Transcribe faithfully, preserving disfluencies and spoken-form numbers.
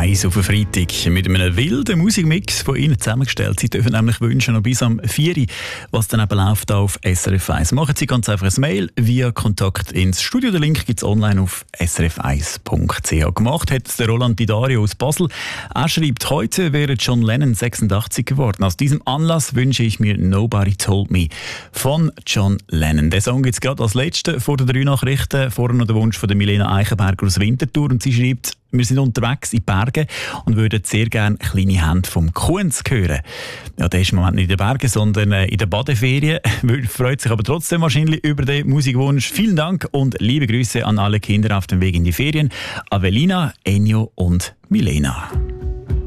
eins auf einen Freitag mit einem wilden Musikmix von Ihnen zusammengestellt. Sie dürfen nämlich wünschen, noch bis am vier Uhr, was dann eben läuft auf S R F eins. Machen Sie ganz einfach ein Mail via Kontakt ins Studio. Den Link gibt es online auf s r f eins punkt c h. Gemacht hat es der Roland Di Dario aus Basel. Er schreibt, heute wäre John Lennon sechsundachtzig geworden. Aus diesem Anlass wünsche ich mir Nobody Told Me von John Lennon. Der Song gibt es gerade als letzten vor den drei Nachrichten. Vorher noch der Wunsch von der Milena Eichenberger aus Winterthur. Und sie schreibt, wir sind unterwegs in Bergen und würden sehr gerne «Kleine Hände» vom Kunz hören. Ja, der ist im Moment nicht in den Bergen, sondern in der Badeferien. Freut sich aber trotzdem wahrscheinlich über den Musikwunsch. Vielen Dank und liebe Grüße an alle Kinder auf dem Weg in die Ferien. Avelina, Ennio und Milena.